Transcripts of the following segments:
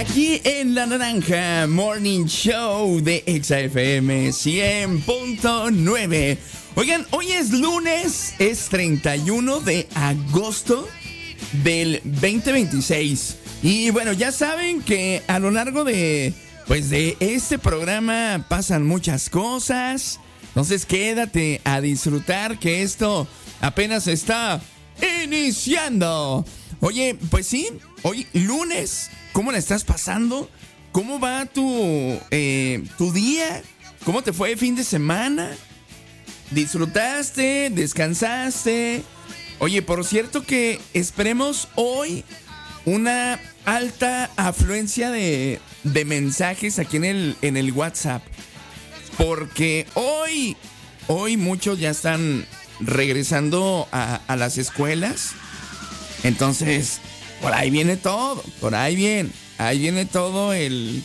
Aquí en La Naranja Morning Show de Exa FM 100.9. Oigan, hoy es lunes, es 31 de agosto del 2026. Y bueno, ya saben que a lo largo de este programa pasan muchas cosas. Entonces quédate a disfrutar que esto apenas está iniciando. Oye, pues sí, hoy lunes, ¿cómo la estás pasando? ¿Cómo va tu día? ¿Cómo te fue el fin de semana? ¿Disfrutaste? ¿Descansaste? Oye, por cierto que esperemos hoy una alta afluencia de mensajes aquí en el WhatsApp. Porque hoy muchos ya están regresando a las escuelas. Entonces, por ahí viene todo, ahí viene todo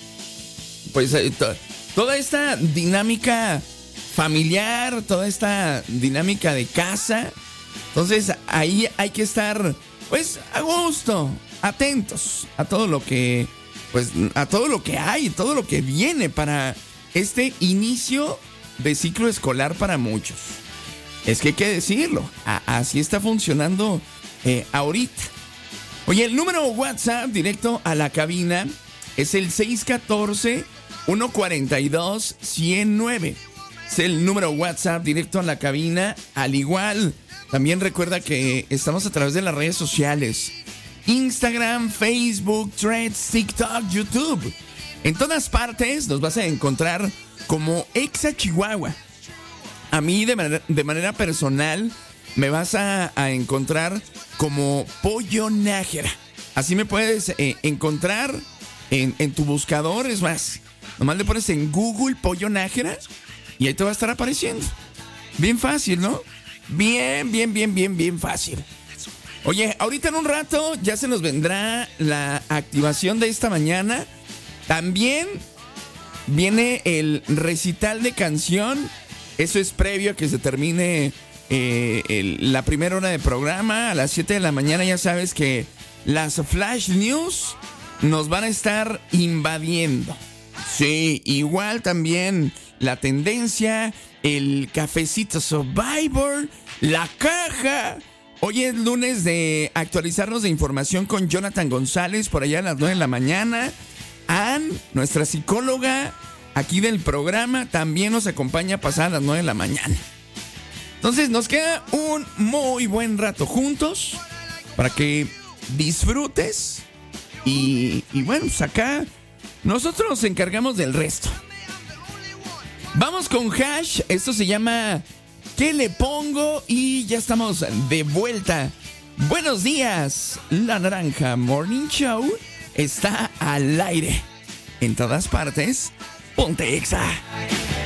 toda esta dinámica familiar, toda esta dinámica de casa. Entonces, ahí hay que estar, pues, a gusto, atentos a todo lo que, hay, todo lo que viene para este inicio de ciclo escolar para muchos. Es que hay que decirlo, así está funcionando ahorita. Oye, el número WhatsApp directo a la cabina es el 614-142-109. Es el número WhatsApp directo a la cabina. Al igual, también recuerda que estamos a través de las redes sociales: Instagram, Facebook, Threads, TikTok, YouTube. En todas partes nos vas a encontrar como Exa Chihuahua. A mí de manera personal me vas a encontrar como Pollo Nájera. Así me puedes encontrar en tu buscador. Es más, nomás le pones en Google Pollo Nájera y ahí te va a estar apareciendo. Bien fácil, ¿no? Bien fácil. Oye, ahorita en un rato ya se nos vendrá la activación de esta mañana. También viene el recital de canción. Eso es previo a que se termine la primera hora de programa. A las 7 de la mañana ya sabes que las Flash News nos van a estar invadiendo. Sí, igual también la tendencia, el cafecito Survivor, la caja. Hoy es lunes de actualizarnos de información con Jonathan González por allá a las 9 de la mañana. Ann, nuestra psicóloga aquí del programa, también nos acompaña a pasar a las 9 de la mañana. Entonces nos queda un muy buen rato juntos para que disfrutes. Y bueno, pues acá nosotros nos encargamos del resto. Vamos con Hash. Esto se llama ¿Qué le pongo? Y ya estamos de vuelta. Buenos días. La Naranja Morning Show está al aire. En todas partes, ponte Exa.